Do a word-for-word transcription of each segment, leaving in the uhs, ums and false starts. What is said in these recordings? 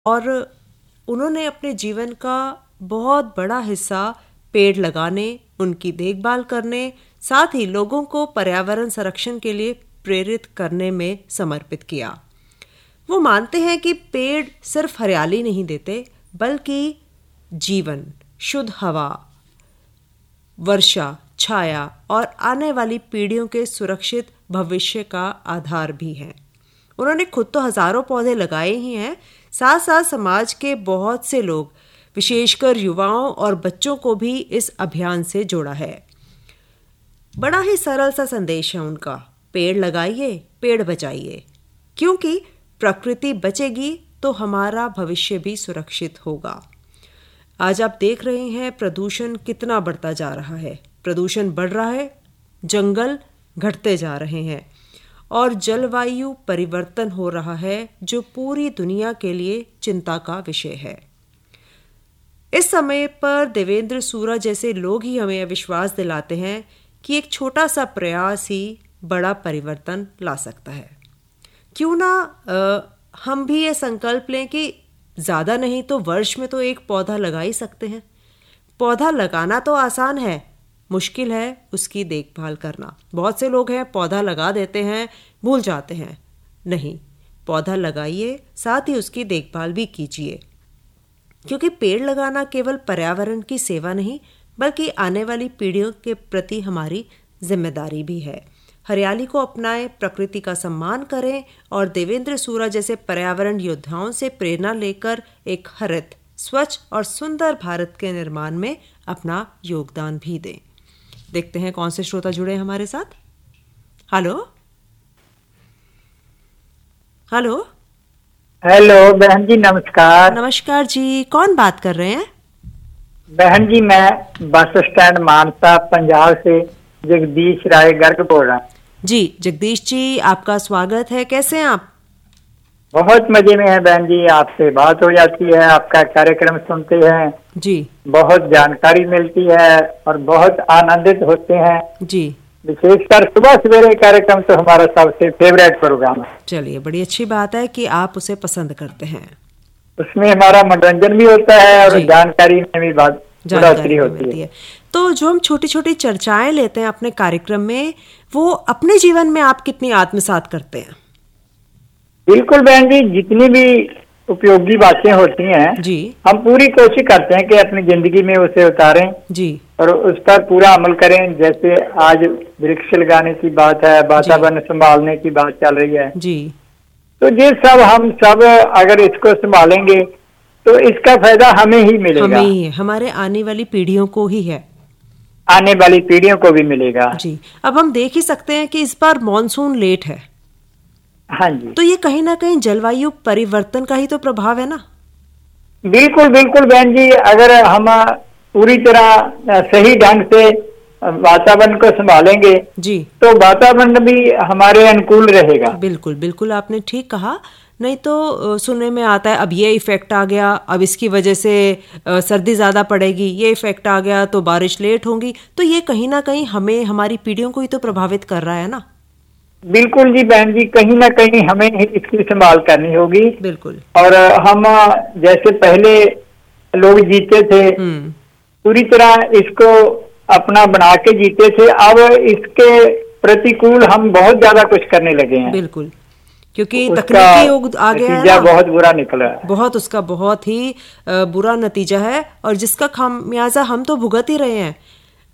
और उन्होंने अपने जीवन का बहुत बड़ा हिस्सा पेड़ लगाने, उनकी देखभाल करने, साथ ही लोगों को पर्यावरण संरक्षण के लिए प्रेरित करने में समर्पित किया। वो मानते हैं कि पेड़ सिर्फ हरियाली नहीं देते, बल्कि जीवन, शुद्ध हवा, वर्षा, छाया और आने वाली पीढ़ियों के सुरक्षित भविष्य का आधार भी हैं। उन्होंने खुद तो हजारों पौधे लगाए ही हैं, साथ साथ समाज के बहुत से लोग, विशेषकर युवाओं और बच्चों को भी इस अभियान से जोड़ा है। बड़ा ही सरल सा संदेश है उनका, पेड़ लगाइए, पेड़ बचाइए, क्योंकि प्रकृति बचेगी तो हमारा भविष्य भी सुरक्षित होगा। आज आप देख रहे हैं प्रदूषण कितना बढ़ता जा रहा है। प्रदूषण बढ़ रहा है, जंगल घटते जा रहे हैं और जलवायु परिवर्तन हो रहा है, जो पूरी दुनिया के लिए चिंता का विषय है। इस समय पर देवेंद्र सूरा जैसे लोग ही हमें विश्वास दिलाते हैं कि एक छोटा सा प्रयास ही बड़ा परिवर्तन ला सकता है। क्यों ना आ, हम भी ये संकल्प लें कि ज़्यादा नहीं तो वर्ष में तो एक पौधा लगा ही सकते हैं। पौधा लगाना तो आसान है, मुश्किल है उसकी देखभाल करना। बहुत से लोग हैं पौधा लगा देते हैं, भूल जाते हैं। नहीं, पौधा लगाइए, साथ ही उसकी देखभाल भी कीजिए, क्योंकि पेड़ लगाना केवल पर्यावरण की सेवा नहीं, बल्कि आने वाली पीढ़ियों के प्रति हमारी जिम्मेदारी भी है। हरियाली को अपनाएं, प्रकृति का सम्मान करें और देवेंद्र सूरा जैसे पर्यावरण योद्धाओं से प्रेरणा लेकर एक हरित, स्वच्छ और सुंदर भारत के निर्माण में अपना योगदान भी दें। देखते हैं कौन से श्रोता जुड़े हैं हमारे साथ। हेलो हेलो हेलो बहन जी, नमस्कार। नमस्कार जी, कौन बात कर रहे हैं? बहन जी, मैं बस स्टैंड मानसा पंजाब से जगदीश राय गर्ग बोल रहा हूँ। जी जगदीश जी, आपका स्वागत है। कैसे हैं आप? बहुत मजे में है बहन जी, आपसे बात हो जाती है, आपका कार्यक्रम सुनते हैं जी, बहुत जानकारी मिलती है और बहुत आनंदित होते हैं जी। विशेषकर सुबह सवेरे कार्यक्रम तो हमारा सबसे फेवरेट प्रोग्राम है। चलिए, बड़ी अच्छी बात है कि आप उसे पसंद करते हैं। उसमें हमारा मनोरंजन भी होता है और जानकारी में भी बात बढ़ोतरी होती है। तो जो हम छोटी छोटी चर्चाएं लेते हैं अपने कार्यक्रम में, वो अपने जीवन में आप कितनी आत्मसात करते हैं? बिल्कुल बहन जी, जितनी भी उपयोगी बातें होती हैं जी, हम पूरी कोशिश करते हैं कि अपनी जिंदगी में उसे उतारें जी और उस पर पूरा अमल करें। जैसे आज वृक्ष लगाने की बात है, वातावरण संभालने की बात चल रही है जी, तो ये सब हम सब अगर इसको संभालेंगे तो इसका फायदा हमें ही मिलेगा, हमें ही है, हमारे आने वाली पीढ़ियों को ही है, आने वाली पीढ़ियों को भी मिलेगा जी। अब हम देख ही सकते हैं कि इस बार मॉनसून लेट है। हाँ जी, तो ये कहीं ना कहीं जलवायु परिवर्तन का ही तो प्रभाव है ना? बिल्कुल बिल्कुल बहन जी, अगर हम पूरी तरह सही ढंग से वातावरण को संभालेंगे जी, तो वातावरण भी हमारे अनुकूल रहेगा। बिल्कुल बिल्कुल, आपने ठीक कहा। नहीं तो सुनने में आता है अब ये इफेक्ट आ गया, अब इसकी वजह से सर्दी ज्यादा पड़ेगी, ये इफेक्ट आ गया तो बारिश लेट होगी। तो ये कहीं ना कहीं हमें, हमारी पीढ़ियों को ही तो प्रभावित कर रहा है ना? बिल्कुल जी बहन जी, कहीं ना कहीं हमें इसकी संभाल करनी होगी। बिल्कुल। और हम जैसे पहले लोग जीते थे, पूरी तरह इसको अपना बना के जीते थे, अब इसके प्रतिकूल हम बहुत ज्यादा कुछ करने लगे हैं। बिल्कुल, क्योंकि तकनीकी युग आ गया है ना, बहुत बुरा निकला है, बहुत उसका बहुत ही बुरा नतीजा है और जिसका खामियाजा हम तो भुगत ही रहे हैं,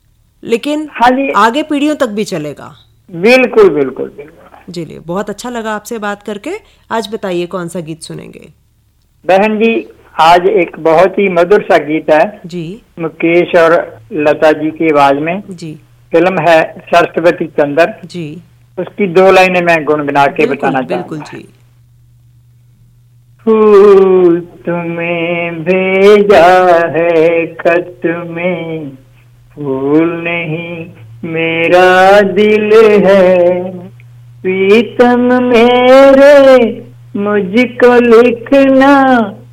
लेकिन हाँ जी, आगे पीढ़ियों तक भी चलेगा। बिल्कुल बिल्कुल बिल्कुल जी, लिए बहुत अच्छा लगा आपसे बात करके। आज बताइए कौन सा गीत सुनेंगे? बहन जी, आज एक बहुत ही मधुर सा गीत है जी, मुकेश और लता जी की आवाज में जी, फिल्म है सरस्वती चंद्र जी, उसकी दो लाइनें मैं गुनगुना के बताना चाहूंगा। बिल्कुल जी। फूल तुम्हें भेजा है खत में, फूल नहीं मेरा दिल है, प्रीतम मेरे मुझको लिखना